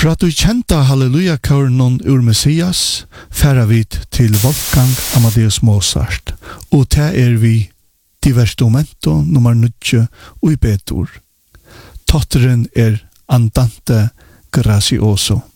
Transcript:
Fra du kjenta halleluja-køren ur Messias, færa vi til Wolfgang Amadeus Mozart, og det vi Divertimento nummer 9 og i betur. Totteren Andante Grazioso.